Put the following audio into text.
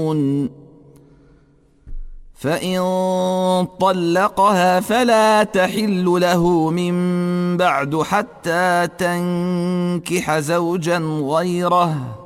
يعلمون. فإن طلقها فلا تحل له من بعد حتى تنكح زوجا غيره،